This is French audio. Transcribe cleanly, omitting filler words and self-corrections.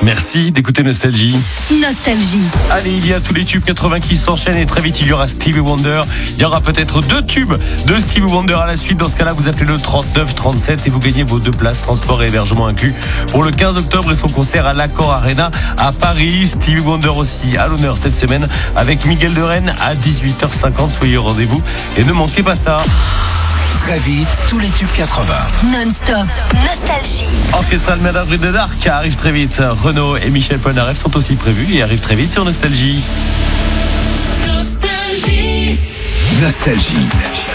Merci d'écouter Nostalgie. Nostalgie. Allez, il y a tous les tubes 80 qui s'enchaînent et très vite il y aura Stevie Wonder. Il y aura peut-être 2 tubes de Stevie Wonder à la suite. Dans ce cas-là, vous appelez le 39 37 et vous gagnez vos 2 places, transport et hébergement inclus, pour le 15 octobre et son concert à l'Accor Arena à Paris. Stevie Wonder aussi à l'honneur cette semaine avec Miguel de Rennes à 18h50. Soyez au rendez-vous et ne manquez pas ça. Très vite, tous les tubes 80. Non-stop. Nostalgie. Orchestral Madrid de Dark arrive très vite. Renaud et Michel Polnareff sont aussi prévus et arrivent très vite sur Nostalgie. Nostalgie.